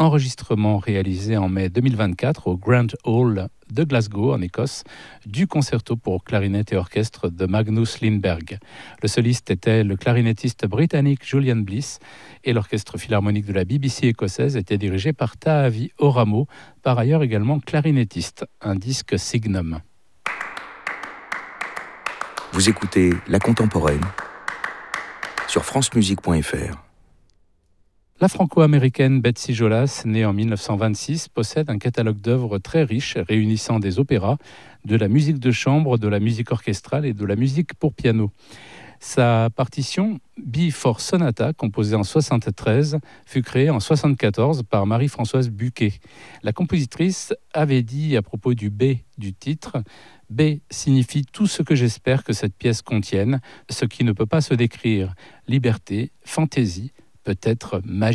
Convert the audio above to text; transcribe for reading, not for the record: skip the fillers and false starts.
enregistrement réalisé en mai 2024 au Grand Hall de Glasgow, en Écosse, du concerto pour clarinette et orchestre de Magnus Lindberg. Le soliste était le clarinettiste britannique Julian Bliss et l'orchestre philharmonique de la BBC écossaise était dirigé par Taavi Oramo, par ailleurs également clarinettiste, un disque Signum. Vous écoutez La Contemporaine sur francemusique.fr. La franco-américaine Betsy Jolas, née en 1926, possède un catalogue d'œuvres très riche réunissant des opéras, de la musique de chambre, de la musique orchestrale et de la musique pour piano. Sa partition B for Sonata, composée en 1973, fut créée en 1974 par Marie-Françoise Buquet. La compositrice avait dit à propos du B du titre: « B signifie tout ce que j'espère que cette pièce contienne, ce qui ne peut pas se décrire. Liberté, fantaisie, peut-être magie. »